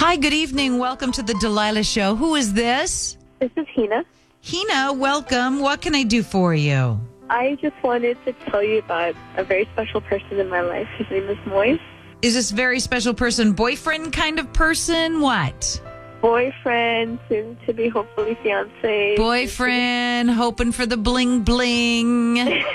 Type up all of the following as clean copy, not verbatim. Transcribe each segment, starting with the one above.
Hi, good evening. Welcome to the Delilah Show. Who is this? This is Hina. Hina, welcome. What can I do for you? I just wanted to tell you about a very special person in my life. His name is Moise. Is this very special person boyfriend kind of person? What? Boyfriend, soon to be hopefully fiance. Boyfriend, hoping for the bling bling.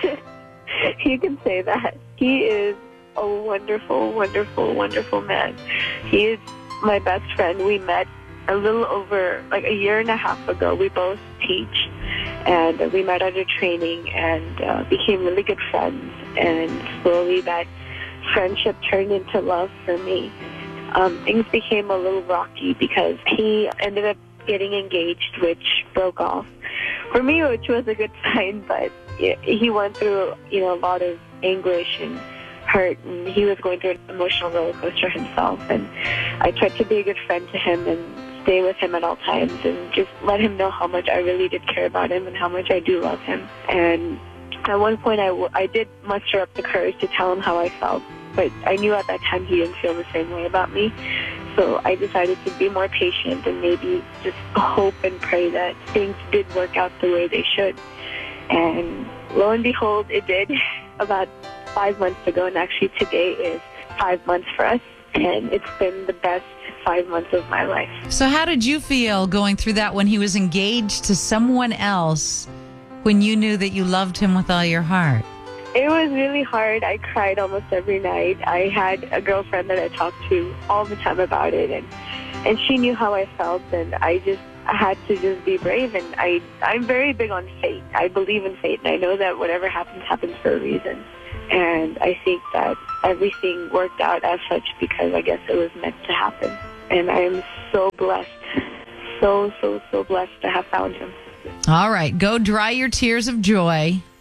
You can say that. He is a wonderful, wonderful, wonderful man. He is my best friend. We met a little over like a year and a half ago. We both teach, and we met under training and became really good friends. And slowly that friendship turned into love for me. Things became a little rocky because he ended up getting engaged, which broke off. For me, which was a good sign, but he went through, a lot of anguish and hurt, and he was going through an emotional roller coaster himself. And I tried to be a good friend to him and stay with him at all times and just let him know how much I really did care about him and how much I do love him. And at one point, I did muster up the courage to tell him how I felt, but I knew at that time he didn't feel the same way about me. So I decided to be more patient and maybe just hope and pray that things did work out the way they should. And lo and behold, it did. About 5 months ago, and actually today is 5 months for us, and it's been the best 5 months of my life. So how did you feel going through that when he was engaged to someone else when you knew that you loved him with all your heart? It was really hard. I cried almost every night. I had a girlfriend that I talked to all the time about it, and she knew how I felt, and I had to just be brave. And I'm very big on fate. I believe in fate, and I know that whatever happens, happens for a reason. And I think that everything worked out as such because I guess it was meant to happen. And I am so blessed, so blessed to have found him. All right, go dry your tears of joy.